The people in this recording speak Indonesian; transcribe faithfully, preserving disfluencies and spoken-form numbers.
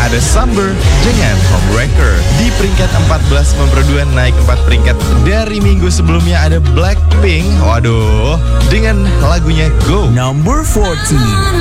ada Summer dengan Homewrecker. Di peringkat empat belas memperduan naik empat peringkat dari minggu sebelumnya ada Blackpink. Waduh, dengan lagunya Go. Number fourteen.